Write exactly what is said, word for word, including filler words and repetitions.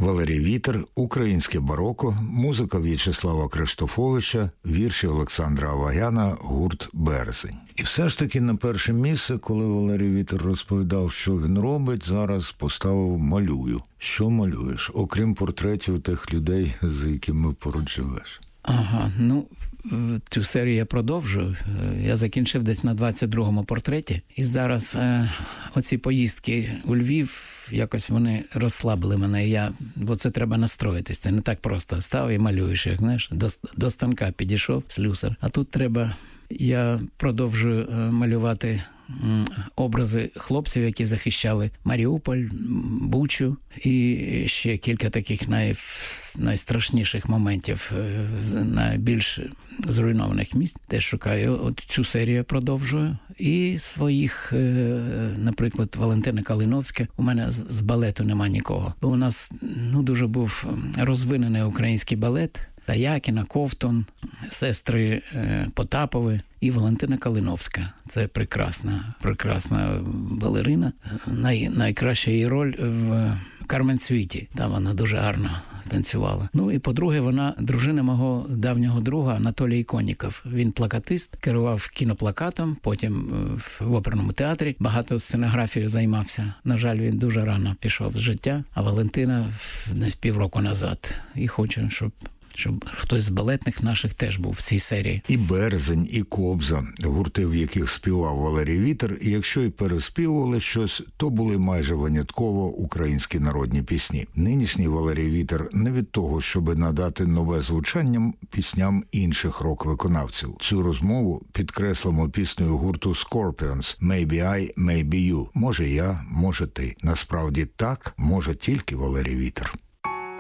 Валерій Вітер, українське бароко, музика В'ячеслава Криштофовича, вірші Олександра Авагяна, гурт «Березень». І все ж таки на перше місце, коли Валерій Вітер розповідав, що він робить, зараз поставив «малюю». Що малюєш, окрім портретів тих людей, з якими поруч живеш? Ага, ну, цю серію я продовжую. Я закінчив десь на двадцять другому портреті. І зараз е, оці поїздки у Львів, якось вони розслабили мене. Я, бо це треба настроїтись. Це не так просто став і малюєш, як, знаєш, до, до станка підійшов слюсар. А тут треба, я продовжую малювати образи хлопців, які захищали Маріуполь, Бучу і ще кілька таких най, найстрашніших моментів, найбільш зруйнованих місць. Теж шукаю. От цю серію продовжую. І своїх, наприклад, Валентина Калиновська. У мене з балету нема нікого. Бо у нас ну, дуже був розвинений український балет. Таякіна, Ковтун, сестри Потапови і Валентина Калиновська. Це прекрасна, прекрасна балерина. Най, найкраща її роль в «Кармен Світі». Там вона дуже гарно танцювала. Ну і, по-друге, вона дружина мого давнього друга Анатолій Іконіков. Він плакатист, керував кіноплакатом, потім в оперному театрі багато сценографією займався. На жаль, він дуже рано пішов з життя, а Валентина десь півроку назад. І хочу, щоб щоб хтось з балетних наших теж був в цій серії. І «Березень», і «Кобза», гурти, в яких співав Валерій Вітер, і якщо й переспівували щось, то були майже винятково українські народні пісні. Нинішній Валерій Вітер не від того, щоб надати нове звучання пісням інших рок-виконавців. Цю розмову підкреслимо піснею гурту Scorpions «Maybe I, Maybe You». Може я, може ти. Насправді так може тільки Валерій Вітер.